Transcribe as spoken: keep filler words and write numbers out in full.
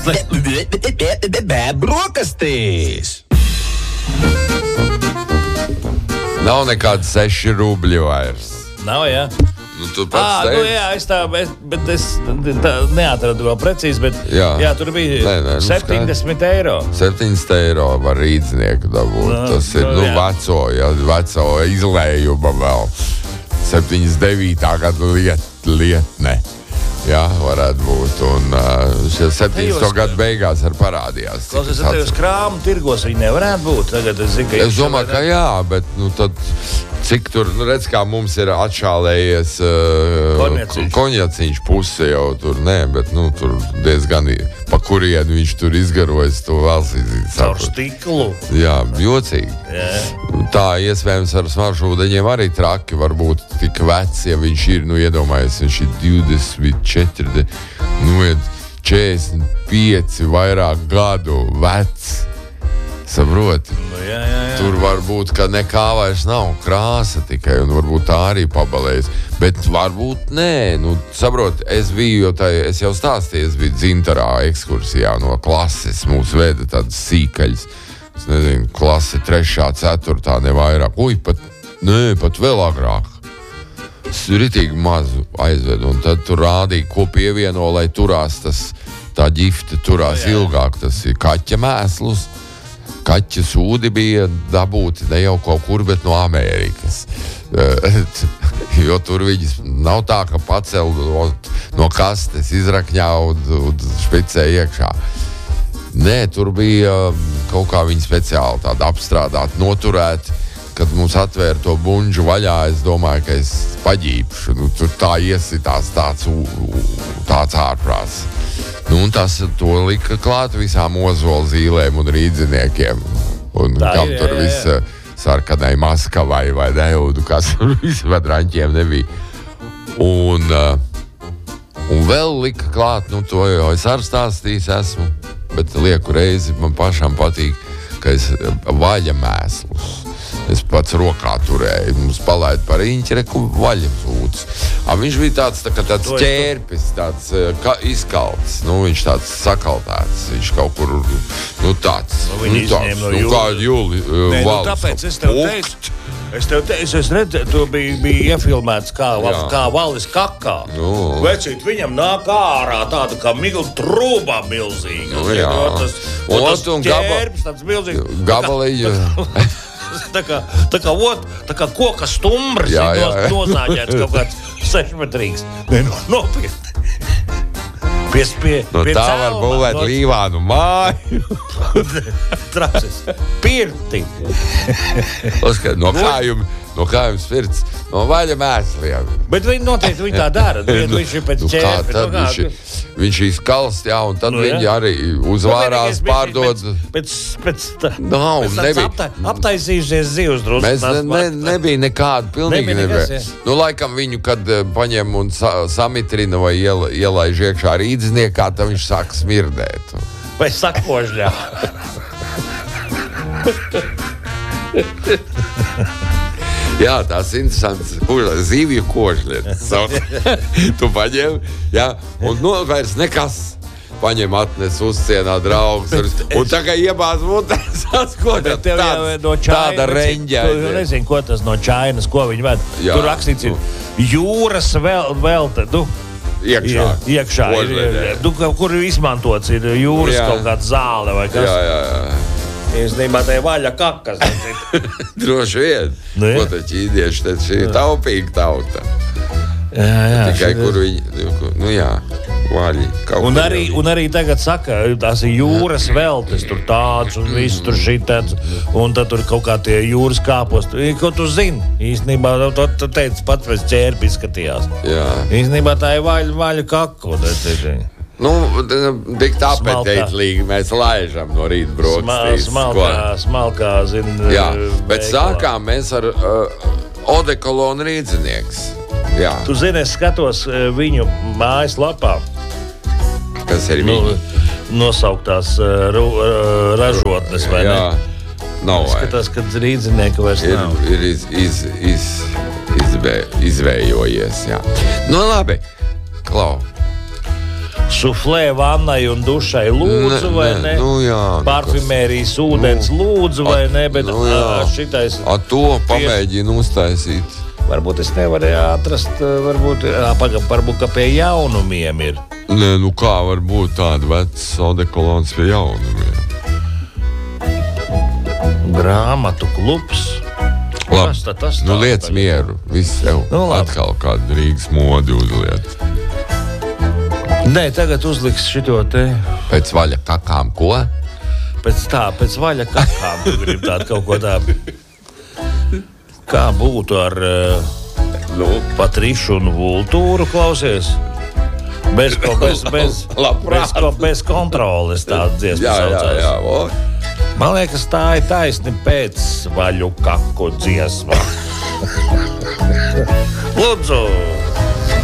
Brokastīs! Nav nekāda seši rubļi vairs. Nav, jā. Nu, tu pats ah, teici. Nu, jā, es tā, bet, bet es tā, neatradu vēl precīzi, bet jā, jā tur bija nē, nē, nu, septiņdesmit eiro. septiņdesmit eiro var rīdznieku dabūt. No, Tas ir, nu, no, veco, ja, veco izlējuma vēl. septiņdesmit devītā gada liet, lietne. Jā, varētu būt. Un uh, septiņdesmito gadu beigās ar parādījās. Klausies, ar tevi uz krāmu tirgos viņi nevarētu būt. Tagad es zinu, ka es domāju, ka jā, bet nu tad cik tur, nu redz, kā mums ir atšālējies uh, konjaciņš puse jau tur, nē, bet nu tur diezgan pa kurienu viņš tur izgarojas, to vēl izīt. Caur stiklu. Jā, jocīgi. Jā. Tā iespējams ar smaržūdeņiem arī traki var būt tik vecs, ja viņš ir, nu iedomājies, viņš ir divdesmit četri, nu četrdesmit pieci vairāk gadu vecs. Saproti? Nu, jā, jā, jā. Tur var būt, ka nekā vairs nav, krāsa tikai, un varbūt tā arī pabalējas. Bet varbūt nē, nu, saproti, es biju, jo tā, es jau stāstīju, es biju Dzintarā ekskursijā no klases, mūs veda tādas sīkaļas. Es nezinu, klase trešā, ceturtā, ne vairāk. Uj, pat, nē, pat vēl agrāk. Es ritīgi mazu aizvedu, un tad tur rādīja, ko pievieno, lai turās tas, tā ģifte turās oh, ilgāk. Tas ir kaķa mēslus. Kaķa sūdi bija dabūti ne jau kaut kur, bet no Amerikas. Jo tur viņas nav tā, ka pacel no, no kastes, izrakņā un, un špicē iekšā. Nē, tur bija kaut kā viņi speciāli tādi apstrādāti, noturēti. Kad mums atvēra to bunžu vaļā, es domāju, ka es paģīpšu. Nu, tur tā iesitās tāds, tāds ārprāts. Nu, un tas to lika klāt visām ozola zīlēm un rīdziniekiem. Un tā kam ir, tur jā, jā. Viss sarkanai Maskavai vai neudu, kas tur visvadraņķiem nebija. Un, un vēl lika klāt, nu to jau es ar stāstījis esmu, bet lieku reizi man pašam patīk, ka es vaļa mēslus. Es pats rokā turēju, mums palaid par riņķi, reku vaļam sūds. A, viņš bija tāds, tā, tāds ķērpis, tāds ka, izkalts, nu, viņš tāds sakaltāts, viņš kaut kur, nu, tāds, nu, nu, tāds, no nu, kā jūli Nē, valsts. Nu, tāpēc es tev teicu, es tev teicu, es redzu, tu bija, bija iefilmēts kā, kā valis kakā. Nu. Vecīt, viņam nāk ārā tāda kā migla trūbā milzīga. Nu, jā. Un tas, un un tas un ķērpis tāds milzīgs. Gabaliņa. Tā kā, tā kā, ot, tā kā koka stumbrs jā, jā, jā. ir nozāģēts kaut kāds sešmetrīgs. Nē, no, nopietni. Pie, pie, no pie tā cēlma, var būvēt no... Līvānu māju. Trases. Pirti. Oskar, no kājuma, no kājuma spirts, no vaļa mēsliem. Bet viņi noteikti viņi tā dara. Viņš ir pēc nu, ķērpi. Tad no viņš, viņš izkalst, jā, un tad nu, viņi jā. Arī uzvārās nu, pārdod. Pēc, pēc, pēc, tā, Nav, pēc nebija. apta, aptaisījušies zivs drusku. Mēs ne, ne, nebija nekāda, pilnīgi nebija. nebija. Nu, laikam viņu, kad paņem un sa, samitrina vai iela, ielaiž iekšā rīdzniekā, tad viņš sāk smirdēt. Vai sakožļā. Jā, tās interesants, zivju kožļietas. Tu paņem, jā, un no vairs nekas. Paņem atnes uzcienā draugs. Bet, un tā kā iebāz mutēs, ko tad tāds, no čaina, tāda reņģa. Tu nezinu, ko tas no čainas, ko viņi ved. Jā. Tur rakstīts ir jūras vēl, vēl nu, iekšā. Iekšā ir, nu, kur izmantots ir jūras jā. Kaut kāds zāle vai kas. Jā, jā, jā. Īstenībā tā ir vaļa kakas. Droši vien. Nu, ko tad ķīdieši, tad šī ir taupīga tauta. Jā, jā. Tikai kur viņi, nu jā, vaļi. Un arī, un arī tagad saka, tās ir jūras veltes, tur tāds un viss tur šitāds. Un tad tur kaut kā tie jūras kāpos. Ko tu zini? Īstenībā tu, tu teici, pats pēc ķērpi izskatījās. Jā. Īstenībā tā ir vaļa, vaļa kaku. Nu, tik tāpetētlīgi mēs laižam no rīta brokastīs. Smalkā, smalkā, zin. Jā, bet sākām mēs ar uh, odekolonu rīdzinieks. Jā. Tu zini, es skatos uh, viņu mājas lapā. Kas ir viņi? Nu, nosauktās uh, ru, uh, ražotnes, vai jā. Ne? Nav vai. Skatās, kad rīdzinieka vairs ir, nav. Ir iz, iz, iz, izvē, izvējojies, jā. Nu, labi. Klau. Suflē vannai un dušai lūdzu, Ne- vai ne, ne? nu jā, nu Parfimērijas ūdens lūdzu, vai ne? Bet nu jā. ā, šitais... A to pamēģinu uztaisīt. Varbūt es nevarēju atrast, varbūt, ā, pagam, varbūt, ka pie jaunumiem ir. Nē, nu kā var būt tāda veca odekolons pie jaunumiem? Grāmatu klubs. Labi, Kas tad tas nu tāds liec tagad? mieru. Viss jau Nu, labi. atkal kādu Rīgas modi uzliet. Nē, tagad uzliks šito te. Pēc vaļa kakām ko? Pēc tā, pēc vaļa kakām tu gribi tādu kaut ko tādu. Kā būtu ar uh, Nu, Patrišu un Vultūru, klausies? Bez, ko, bez, bez, Labprāt. bez, ko, bez kontroles tāda dziesma jā, jā, saucās. jā. O. Man liekas, tā ir taisni pēc vaļu kaku dziesma. Lūdzu!